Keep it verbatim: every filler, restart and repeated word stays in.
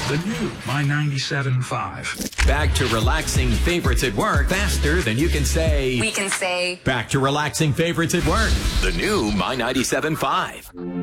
The new My ninety-seven point five. Back to relaxing favorites at work faster than you can say. We can say. Back to relaxing favorites at work. The new My ninety-seven point five.